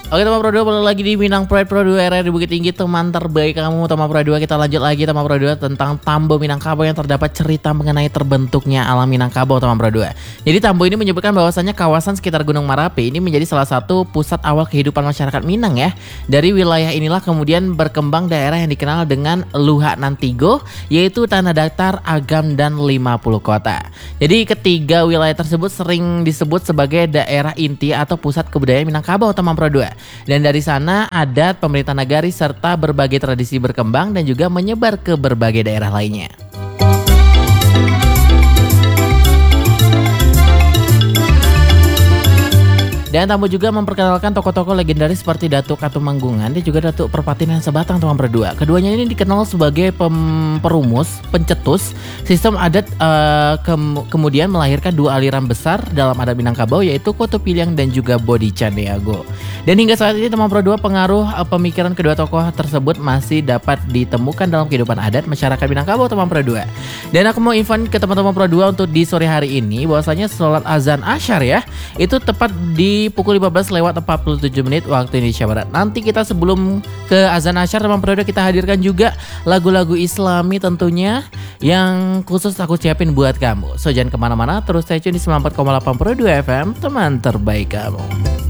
Oke teman Pro 2, balik lagi di Minang Pride Pro 2 area di Bukit Tinggi, teman terbaik kamu. Teman Pro 2, kita lanjut lagi teman Pro 2 tentang Tambo Minangkabau yang terdapat cerita mengenai terbentuknya alam Minangkabau teman Pro 2. Jadi Tambo ini menyebutkan bahwasannya kawasan sekitar Gunung Marapi ini menjadi salah satu pusat awal kehidupan masyarakat Minang ya. Dari wilayah inilah kemudian berkembang daerah yang dikenal dengan Luhak Nantigo, yaitu tanah datar, agam, dan 50 kota. Jadi ketiga wilayah tersebut sering disebut sebagai daerah inti atau pusat kebudayaan Minangkabau teman Pro 2. Dan dari sana adat, pemerintah nagari, serta berbagai tradisi berkembang dan juga menyebar ke berbagai daerah lainnya. Dan Tambo juga memperkenalkan tokoh-tokoh legendaris seperti Datuk Katumanggungan dan juga Datuk Perpatinan Sebatang teman berdua. Keduanya ini dikenal sebagai perumus, pencetus sistem adat, kemudian melahirkan dua aliran besar dalam adat Minangkabau, yaitu Koto Piliang dan juga Bodi Candeago. Dan hingga saat ini teman berdua, pengaruh pemikiran kedua tokoh tersebut masih dapat ditemukan dalam kehidupan adat masyarakat Minangkabau teman berdua. Dan aku mau info ke teman-teman berdua untuk di sore hari ini bahwasanya sholat azan asyar ya, itu tepat di pukul 15:47 waktu Indonesia Barat. Nanti kita sebelum ke azan asyar teman Pro 2, kita hadirkan juga lagu-lagu Islami tentunya yang khusus aku siapin buat kamu. So jangan kemana-mana, terus stay tune di 94,8 Pro 2 FM, teman terbaik kamu.